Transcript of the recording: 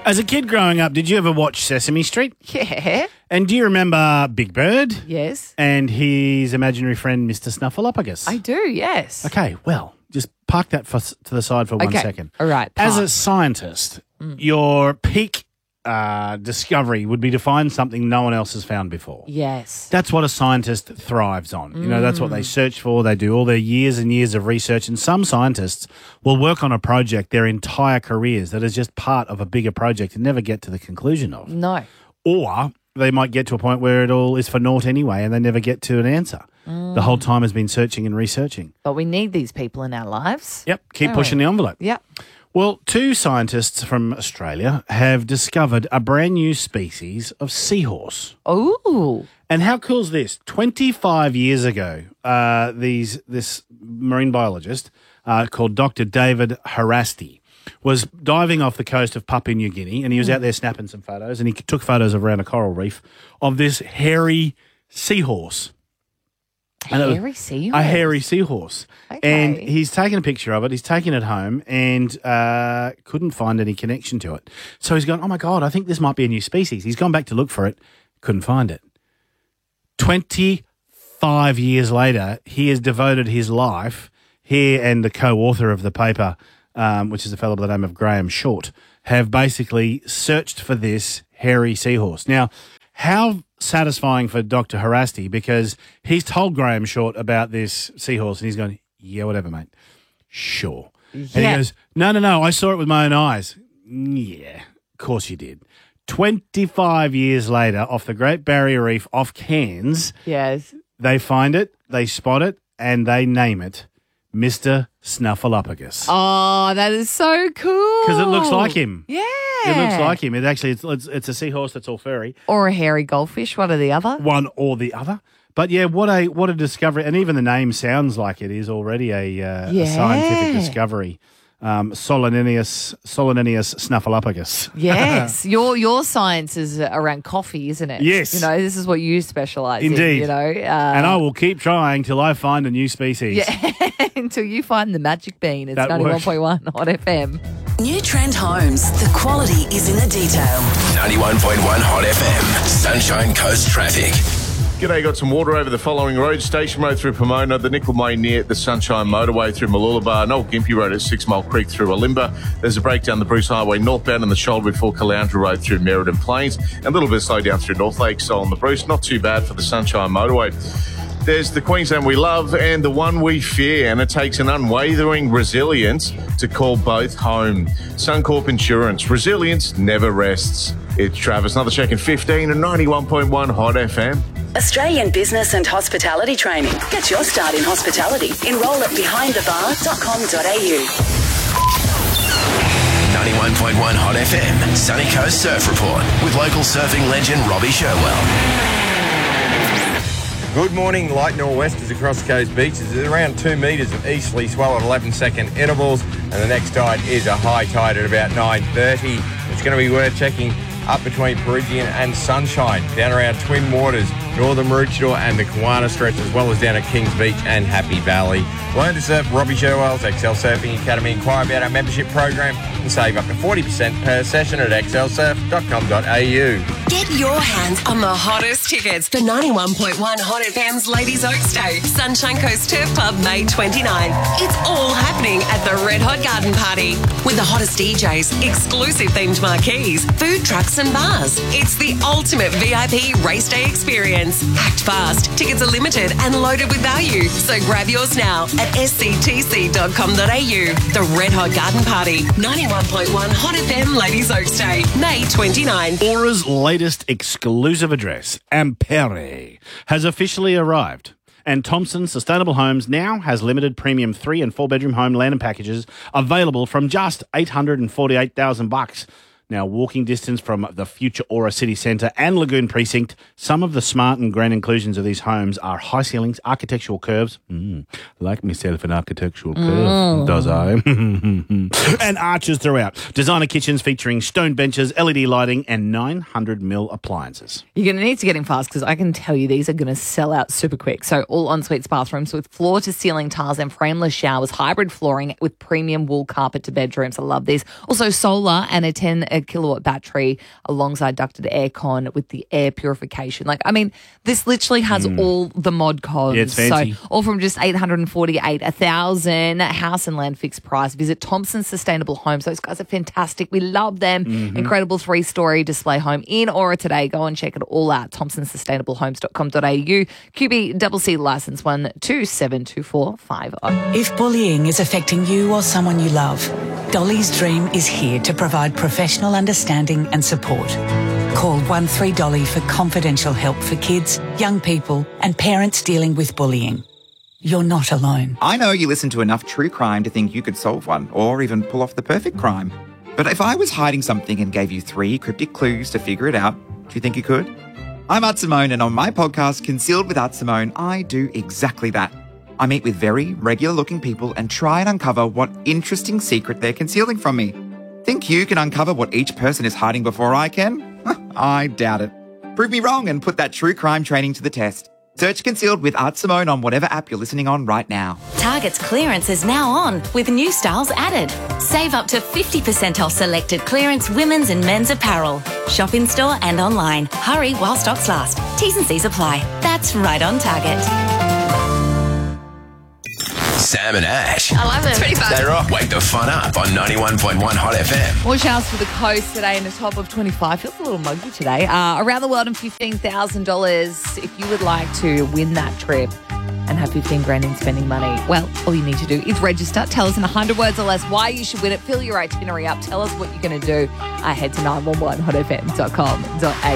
As a kid growing up, did you ever watch Sesame Street? Yeah. And do you remember Big Bird? Yes. And his imaginary friend, Mr. Snuffleupagus? I do, yes. Okay, well, just park that to the side for 1 second. All right. As a scientist, your peak discovery would be to find something no one else has found before. Yes. That's what a scientist thrives on. You know, that's what they search for. They do all their years and years of research. And some scientists will work on a project their entire careers that is just part of a bigger project and never get to the conclusion of. No. Or they might get to a point where it all is for naught anyway and they never get to an answer. The whole time has been searching and researching. But we need these people in our lives. Yep, keep pushing the envelope. Yep. Well, 2 scientists from Australia have discovered a brand new species of seahorse. Ooh. And how cool is this? 25 years ago, this marine biologist called Dr. David Harasti was diving off the coast of Papua New Guinea, and he was out there snapping some photos, and he took photos of around a coral reef of this hairy seahorse. Hairy seahorse? A hairy seahorse. Okay. And he's taken a picture of it. He's taken it home and couldn't find any connection to it. So he's gone, oh, my God, I think this might be a new species. He's gone back to look for it, couldn't find it. 25 years later, he has devoted his life, he and the co-author of the paper, which is a fellow by the name of Graham Short, have basically searched for this hairy seahorse. Now, how satisfying for Dr. Harasti, because he's told Graham Short about this seahorse and he's going, yeah, whatever, mate. Sure. Yeah. And he goes, no, I saw it with my own eyes. Yeah, of course you did. 25 years later, off the Great Barrier Reef, off Cairns, yes, they find it, they spot it, and they name it Mr. Snuffleupagus. Oh, that is so cool. Because it looks like him. Yeah. It looks like him. It's a seahorse that's all furry. Or a hairy goldfish, one or the other. One or the other. But yeah, what a discovery. And even the name sounds like it is already a scientific discovery. Solaninius Snuffleupagus. Yes. Your science is around coffee, isn't it? Yes. You know, this is what you specialise in. Indeed. You know, and I will keep trying till I find a new species. Yeah. Until you find the magic bean. It's That 91.1 Hot FM. New Trend Homes. The quality is in the detail. 91.1 Hot FM. Sunshine Coast Traffic. G'day, got some water over the following roads. Station Road through Pomona, the Nickel Main near the Sunshine Motorway through Mooloolaba, and Old Gympie Road at 6 Mile Creek through Alimba. There's a breakdown the Bruce Highway northbound and the Shoalwood for Caloundra Road through Merredin Plains, and a little bit slow down through North Lake. So on the Bruce, not too bad for the Sunshine Motorway. There's the Queensland we love and the one we fear, and it takes an unwavering resilience to call both home. Suncorp Insurance. Resilience never rests. It's Travis. Another check in 15 and 91.1 Hot FM. Australian Business and Hospitality Training. Get your start in hospitality. Enroll at behindthebar.com.au. 91.1 Hot FM. Sunny Coast Surf Report with local surfing legend Robbie Sherwell. Good morning. Light nor'westers across the coast beaches. There's around 2 metres of easterly swell at 11-second intervals, and the next tide is a high tide at about 9:30. It's going to be worth checking up between Peregian and Sunshine, down around Twin Waters, Northern Maroochydore and the Kiwana Stretch, as well as down at Kings Beach and Happy Valley. Learn to surf Robbie Sherwell's Excel Surfing Academy. Inquire about our membership program and save up to 40% per session at excelsurf.com.au. Get your hands on the hottest tickets for 91.1 Hot FM's Ladies Oaks Day, Sunshine Coast Turf Club, May 29th. It's all happening at the Red Hot Garden Party with the hottest DJs, exclusive themed marquees, food trucks and bars. It's the ultimate VIP race day experience. Act fast. Tickets are limited and loaded with value. So grab yours now at sctc.com.au. The Red Hot Garden Party, 91.1 Hot FM Ladies Oaks Day, May 29th. Aura's latest exclusive address, Ampere, has officially arrived. And Thompson Sustainable Homes now has limited premium 3 and 4 bedroom home land and packages available from just $848,000. Now, walking distance from the future Aura City Centre and Lagoon Precinct, some of the smart and grand inclusions of these homes are high ceilings, architectural curves, like myself an architectural curve, does I? And arches throughout. Designer kitchens featuring stone benches, LED lighting and 900mm appliances. You're going to need to get in fast because I can tell you these are going to sell out super quick. So all en-suites bathrooms with floor-to-ceiling tiles and frameless showers, hybrid flooring with premium wool carpet to bedrooms. I love these. Also solar and a 10 a kilowatt battery alongside ducted aircon with the air purification. Like, I mean, this literally has all the mod cons. Yeah, it's fancy. So all from just $848, $1,000, house and land fixed price. Visit Thompson Sustainable Homes. Those guys are fantastic. We love them. Incredible 3-story display home in Aura today. Go and check it all out. ThompsonSustainableHomes.com.au. QBCC license 1272450. If bullying is affecting you or someone you love, Dolly's Dream is here to provide professional understanding and support. Call 13Dolly for confidential help for kids, young people and parents dealing with bullying. You're not alone. I know you listen to enough true crime to think you could solve one or even pull off the perfect crime. But if I was hiding something and gave you 3 cryptic clues to figure it out, do you think you could? I'm Art Simone, and on my podcast, Concealed with Art Simone, I do exactly that. I meet with very regular-looking people and try and uncover what interesting secret they're concealing from me. Think you can uncover what each person is hiding before I can? I doubt it. Prove me wrong and put that true crime training to the test. Search Concealed with Art Simone on whatever app you're listening on right now. Target's clearance is now on with new styles added. Save up to 50% off selected clearance women's and men's apparel. Shop in store and online. Hurry while stocks last. T's and C's apply. That's right on Target. Sam and Ash. I love it. It's pretty fun. They rock. Wake the fun up on 91.1 Hot FM. More showers for the coast today in the top of 25. Feels a little muggy today. Around the world and $15,000 if you would like to win that trip and have 15 grand in spending money. Well, all you need to do is register. Tell us in 100 words or less why you should win it. Fill your itinerary up. Tell us what you're going to do. Head to 911hotfm.com.au.